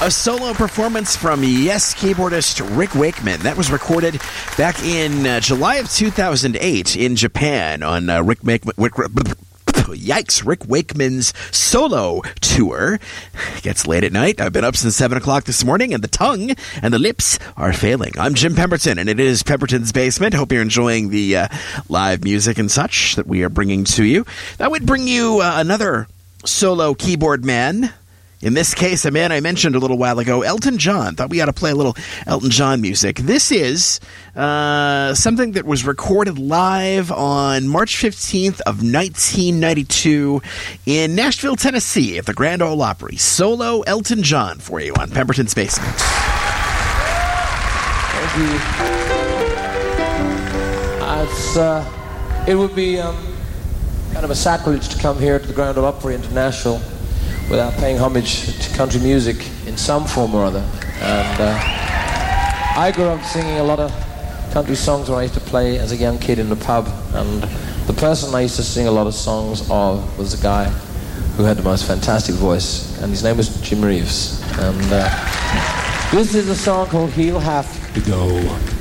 A solo performance from Yes keyboardist Rick Wakeman. That was recorded back in July of 2008 in Japan on Rick Wakeman's solo tour. It gets late at night. I've been up since 7 o'clock this morning, and the tongue and the lips are failing. I'm Jim Pemberton, and it is Pemberton's Basement. Hope you're enjoying the live music and such that we are bringing to you. That would bring you another solo keyboard man. In this case, a man I mentioned a little while ago, Elton John. Thought we ought to play a little Elton John music. This is something that was recorded live on March 15th of 1992 in Nashville, Tennessee at the Grand Ole Opry. Solo Elton John for you on Pemberton's Basement. Thank you. It would be kind of a sacrilege to come here to the Grand Ole Opry into Nashville without paying homage to country music in some form or other. And I grew up singing a lot of country songs when I used to play as a young kid in the pub, and the person I used to sing a lot of songs of was a guy who had the most fantastic voice, and his name was Jim Reeves. And this is a song called He'll Have to Go.